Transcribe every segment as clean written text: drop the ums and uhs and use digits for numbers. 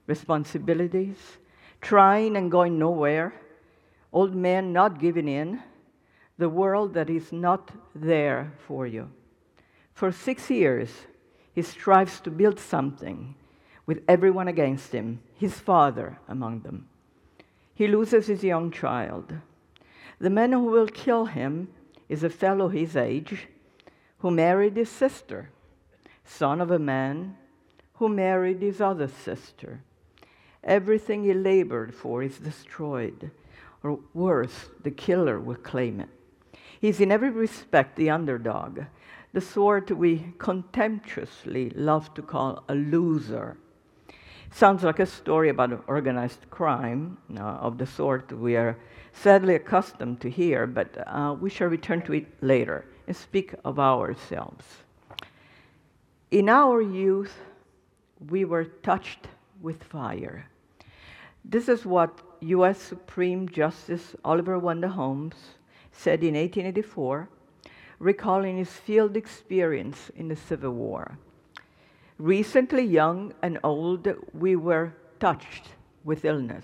responsibilities, trying and going nowhere, old men not giving in, the world that is not there for you. For 6 years, he strives to build something with everyone against him, his father among them. He loses his young child. The man who will kill him is a fellow his age who married his sister, son of a man who married his other sister. Everything he labored for is destroyed, or worse, the killer will claim it. He's in every respect the underdog, the sort we contemptuously love to call a loser. Sounds like a story about organized crime, of the sort we are sadly accustomed to hear, but we shall return to it later and speak of ourselves. In our youth, we were touched with fire. This is what U.S. Supreme Justice Oliver Wendell Holmes said in 1884, recalling his field experience in the Civil War. Recently, young and old, we were touched with illness.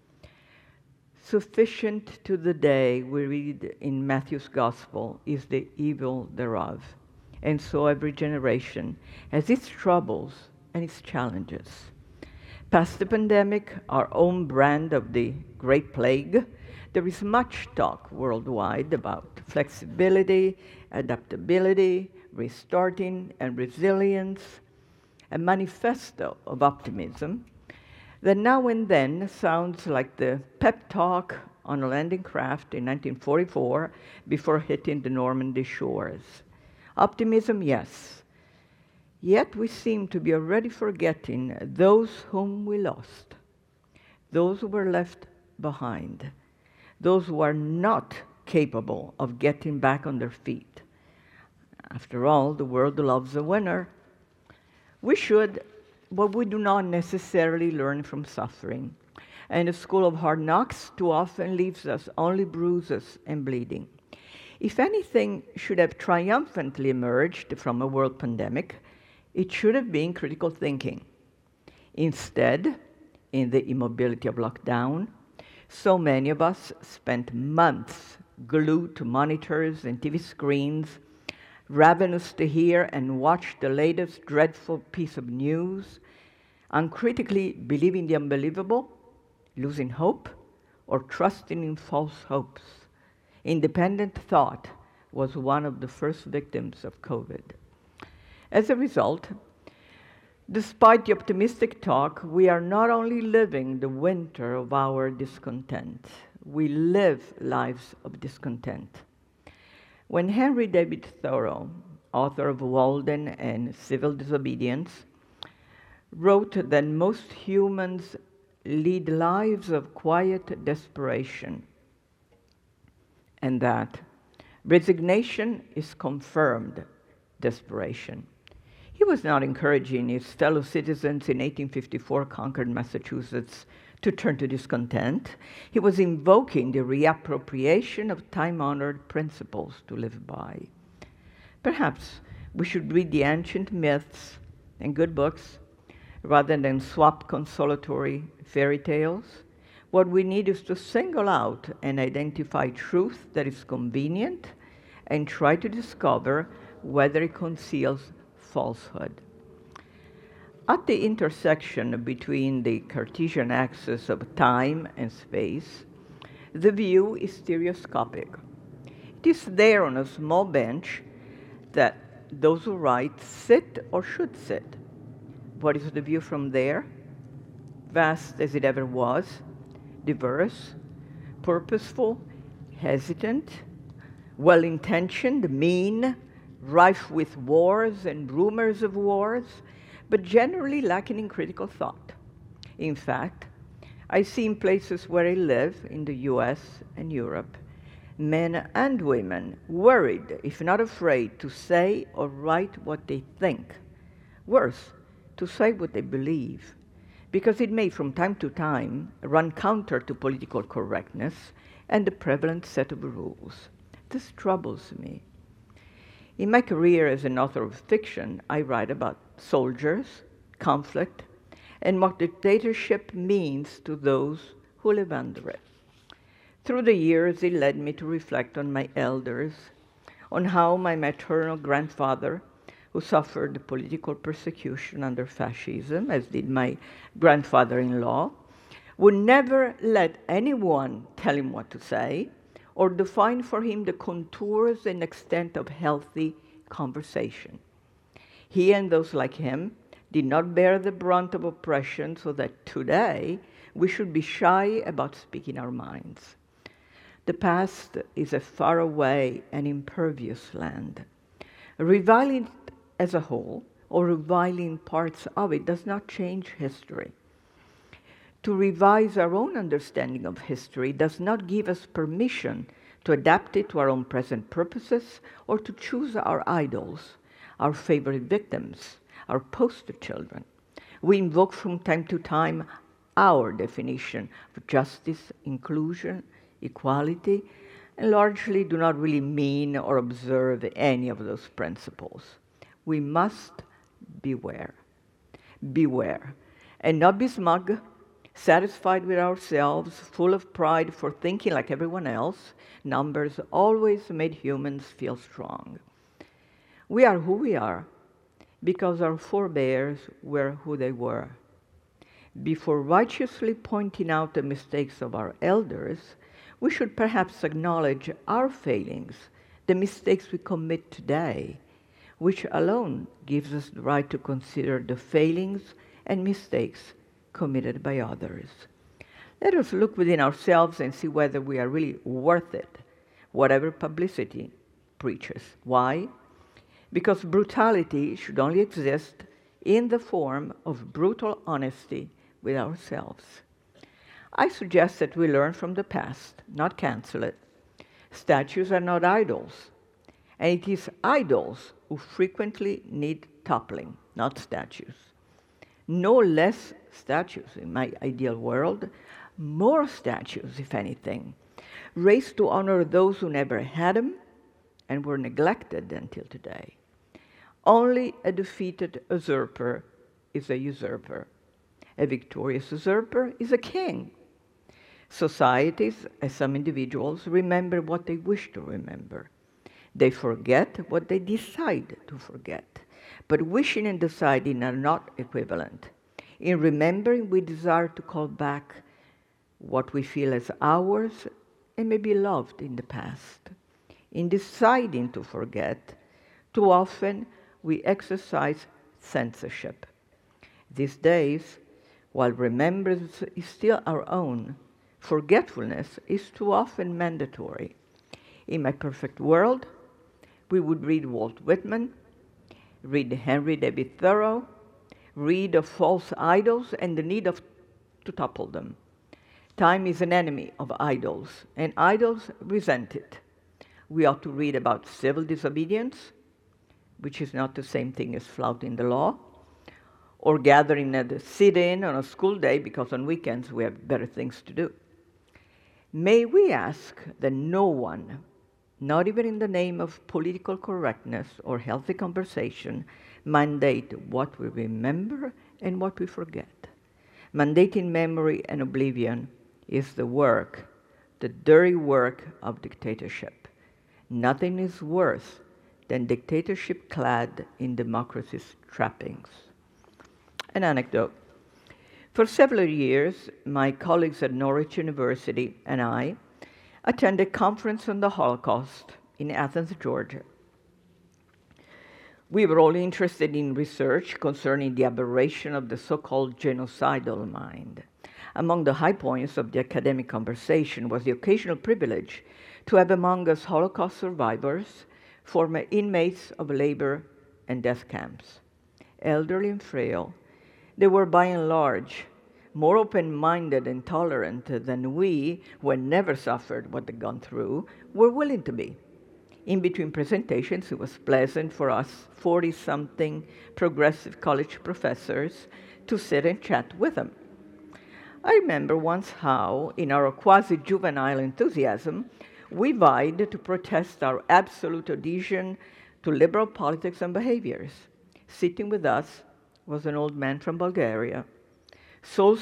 Sufficient to the day, we read in Matthew's Gospel, is the evil thereof. And so every generation has its troubles and its challenges. Past the pandemic, our own brand of the Great Plague, there is much talk worldwide about flexibility, adaptability, restarting, and resilience, a manifesto of optimism that now and then sounds like the pep talk on a landing craft in 1944 before hitting the Normandy shores. Optimism, yes. Yet we seem to be already forgetting those whom we lost, those who were left behind, those who are not capable of getting back on their feet. After all, the world loves a winner. We should, but we do not necessarily learn from suffering. And the school of hard knocks too often leaves us only bruises and bleeding. If anything should have triumphantly emerged from a world pandemic, it should have been critical thinking. Instead, in the immobility of lockdown, so many of us spent months glued to monitors and TV screens, ravenous to hear and watch the latest dreadful piece of news, uncritically believing the unbelievable, losing hope, or trusting in false hopes. Independent thought was one of the first victims of COVID. As a result, despite the optimistic talk, we are not only living the winter of our discontent, we live lives of discontent. When Henry David Thoreau, author of Walden and Civil Disobedience, wrote that most humans lead lives of quiet desperation, and that resignation is confirmed desperation. He was not encouraging his fellow citizens in 1854 conquered Massachusetts to turn to discontent. He was invoking the reappropriation of time-honored principles to live by. Perhaps we should read the ancient myths and good books rather than swap consolatory fairy tales. What we need is to single out and identify truth that is convenient and try to discover whether it conceals falsehood. At the intersection between the Cartesian axis of time and space, the view is stereoscopic. It is there on a small bench that those who write sit or should sit. What is the view from there? Vast as it ever was, diverse, purposeful, hesitant, well-intentioned, mean, rife with wars and rumors of wars, but generally lacking in critical thought. In fact, I see in places where I live, in the US and Europe, men and women worried, if not afraid, to say or write what they think. Worse, to say what they believe, because it may from time to time run counter to political correctness and the prevalent set of rules. This troubles me. In my career as an author of fiction, I write about soldiers, conflict, and what dictatorship means to those who live under it. Through the years, it led me to reflect on my elders, on how my maternal grandfather, who suffered political persecution under fascism, as did my grandfather-in-law, would never let anyone tell him what to say or define for him the contours and extent of healthy conversation. He and those like him did not bear the brunt of oppression, so that today we should be shy about speaking our minds. The past is a faraway and impervious land. Reviling it as a whole, or reviling parts of it, does not change history. To revise our own understanding of history does not give us permission to adapt it to our own present purposes or to choose our idols, our favorite victims, our poster children. We invoke from time to time our definition of justice, inclusion, equality, and largely do not really mean or observe any of those principles. We must beware, and not be smug, satisfied with ourselves, full of pride for thinking like everyone else. Numbers always made humans feel strong. We are who we are because our forebears were who they were. Before righteously pointing out the mistakes of our elders, we should perhaps acknowledge our failings, the mistakes we commit today, which alone gives us the right to consider the failings and mistakes committed by others. Let us look within ourselves and see whether we are really worth it, whatever publicity preaches. Why? Because brutality should only exist in the form of brutal honesty with ourselves. I suggest that we learn from the past, not cancel it. Statues are not idols, and it is idols who frequently need toppling, not statues. No less statues in my ideal world, more statues, if anything, raised to honor those who never had them and were neglected until today. Only a defeated usurper is a usurper. A victorious usurper is a king. Societies, as some individuals, remember what they wish to remember. They forget what they decide to forget. But wishing and deciding are not equivalent. In remembering, we desire to call back what we feel as ours and may be loved in the past. In deciding to forget, too often we exercise censorship. These days, while remembrance is still our own, forgetfulness is too often mandatory. In my perfect world, we would read Walt Whitman, read Henry David Thoreau, read of false idols and the need to topple them. Time is an enemy of idols, and idols resent it. We ought to read about civil disobedience, which is not the same thing as flouting the law, or gathering at a sit-in on a school day because on weekends we have better things to do. May we ask that no one, not even in the name of political correctness or healthy conversation, mandate what we remember and what we forget. Mandating memory and oblivion is the work, the dirty work of dictatorship. Nothing is worse than dictatorship clad in democracy's trappings. An anecdote. For several years, my colleagues at Norwich University and I attended a conference on the Holocaust in Athens, Georgia. We were all interested in research concerning the aberration of the so-called genocidal mind. Among the high points of the academic conversation was the occasional privilege to have among us Holocaust survivors, former inmates of labor and death camps. Elderly and frail, they were by and large more open-minded and tolerant than we, who had never suffered what they'd gone through, were willing to be. In between presentations, it was pleasant for us 40-something progressive college professors to sit and chat with them. I remember once how, in our quasi-juvenile enthusiasm, we vied to protest our absolute adhesion to liberal politics and behaviors. Sitting with us was an old man from Bulgaria, Soul